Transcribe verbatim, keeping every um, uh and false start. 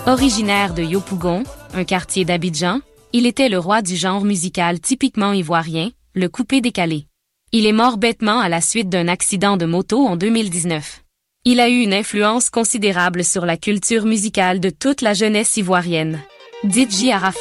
Originaire de Yopougon, un quartier d'Abidjan, il était le roi du genre musical typiquement ivoirien, le coupé-décalé. Il est mort bêtement à la suite d'un accident de moto en deux mille dix-neuf. Il a eu une influence considérable sur la culture musicale de toute la jeunesse ivoirienne. Djidji Arafat